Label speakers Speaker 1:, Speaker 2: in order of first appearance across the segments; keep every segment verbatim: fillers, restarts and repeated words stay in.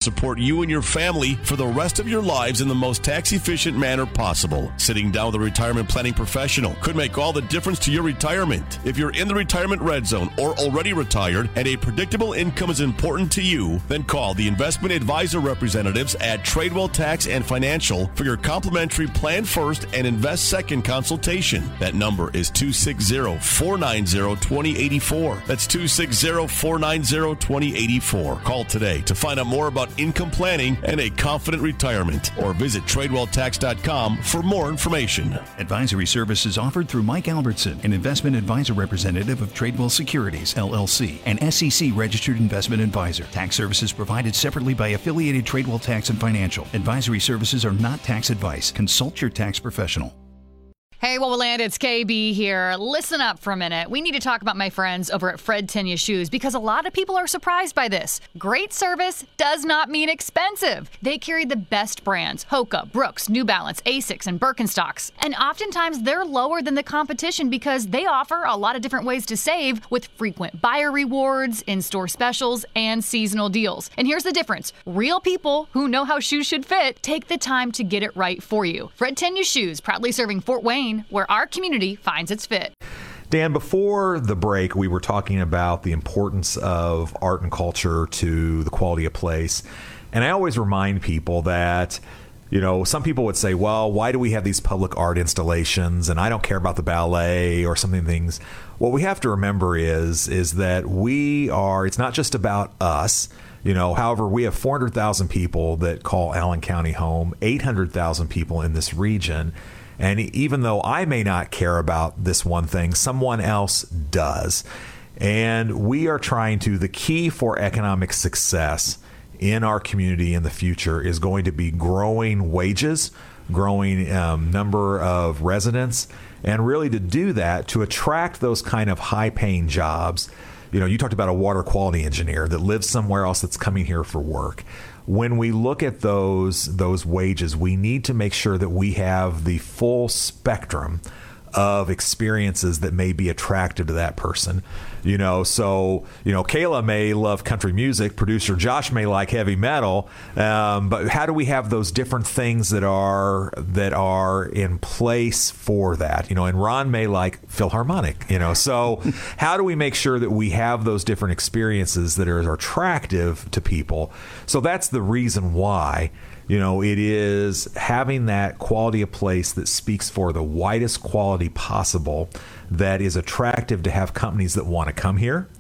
Speaker 1: support you and your family for the rest of your lives in the most tax-efficient manner possible. Sitting down with a retirement planning professional could make all the difference to your retirement. If you're in the retirement red zone or already retired and a predictable income is important to you, then call the investment advisor representatives at Tradewell Tax and Financial for your complimentary Plan First and Invest Second consultation. That number is two six zero, four nine zero, two zero eight four. That's two six zero, four nine zero, two zero eight four. Call today to find out more about income planning and a confident retirement, or visit Tradewell Tax dot com for more information.
Speaker 2: Advisory services offered through Mike Albertson, an investment advisor representative of Tradewell Securities, L L C, an S E C registered investment advisor. Tax services provided separately by affiliated Tradewell Tax and Financial. Advisory services are not tax advice. Consult your tax professional.
Speaker 3: Hey, Wowoland, it's K B here. Listen up for a minute. We need to talk about my friends over at Fred Tenya Shoes because a lot of people are surprised by this. Great service does not mean expensive. They carry the best brands: Hoka, Brooks, New Balance, Asics, and Birkenstocks. And oftentimes they're lower than the competition because they offer a lot of different ways to save with frequent buyer rewards, in-store specials, and seasonal deals. And here's the difference. Real people who know how shoes should fit take the time to get it right for you. Fred Tenya Shoes, proudly serving Fort Wayne, where our community finds its fit.
Speaker 4: Dan, before the break, we were talking about the importance of art and culture to the quality of place. And I always remind people that, you know, some people would say, well, why do we have these public art installations? And I don't care about the ballet or something things. What we have to remember is, is that we are, it's not just about us. You know, however, we have four hundred thousand people that call Allen County home, eight hundred thousand people in this region. And even though I may not care about this one thing, someone else does. And we are trying to, the key for economic success in our community in the future is going to be growing wages, growing um, number of residents, and really to do that, to attract those kind of high-paying jobs. You know, you talked about a water quality engineer that lives somewhere else that's coming here for work. When we look at those those wages, we need to make sure that we have the full spectrum of experiences that may be attractive to that person. You know, so, you know, Kayla may love country music, producer Josh may like heavy metal, um, but how do we have those different things that are that are in place for that? You know, and Ron may like Philharmonic, you know, so how do we make sure that we have those different experiences that are attractive to people? So that's the reason why, you know, it is having that quality of place that speaks for the widest quality possible, that is attractive to have companies that want to come here.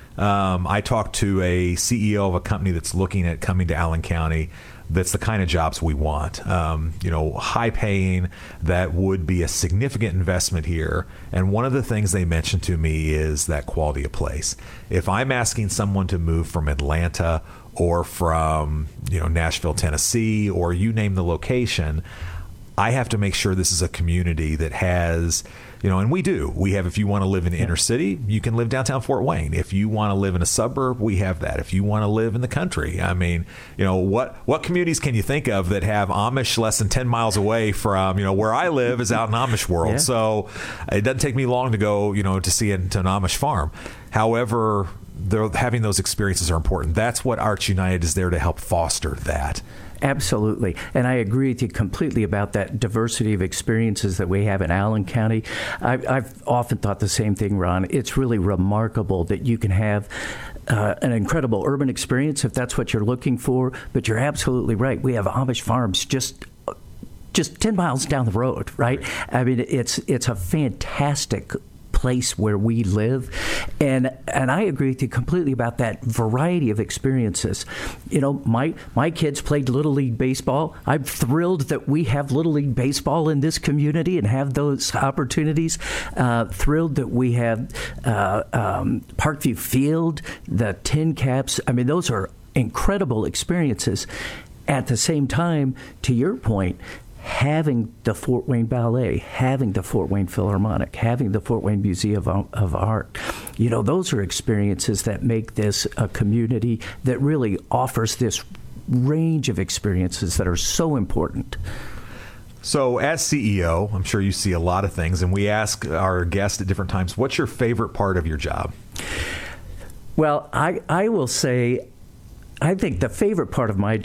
Speaker 4: Um, I talked to a C E O of a company that's looking at coming to Allen County. That's the kind of jobs we want. Um, you know, high paying, that would be a significant investment here. And one of the things they mentioned to me is that quality of place. If I'm asking someone to move from Atlanta or from, you know, Nashville, Tennessee, or you name the location, I have to make sure this is a community that has, you know, and we do. We have, if you want to live in the inner city, you can live downtown Fort Wayne. If you want to live in a suburb, we have that. If you want to live in the country, I mean, you know, what what communities can you think of that have Amish less than ten miles away from, you know, where I live is out in Amish world. Yeah. So it doesn't take me long to go, you know, to see it to an Amish farm. However, having those experiences are important. That's what Arts United is there to help foster that.
Speaker 5: Absolutely. And I agree with you completely about that diversity of experiences that we have in Allen County. I've, I've often thought the same thing, Ron. It's really remarkable that you can have uh, an incredible urban experience if that's what you're looking for. But you're absolutely right. We have Amish farms just just ten miles down the road, right? I mean, it's it's a fantastic place where we live, and and I agree with you completely about that variety of experiences. You know, my my kids played Little League baseball. I'm thrilled that we have Little League baseball in this community and have those opportunities. Uh, thrilled that we have uh, um, Parkview Field, the Tin Caps. I mean, those are incredible experiences. At the same time, to your point, having the Fort Wayne Ballet, having the Fort Wayne Philharmonic, having the Fort Wayne Museum of, of Art, you know, those are experiences that make this a community that really offers this range of experiences that are so important.
Speaker 4: So as C E O, I'm sure you see a lot of things, and we ask our guests at different times, what's your favorite part of your job?
Speaker 5: Well, I, I will say, I think the favorite part of my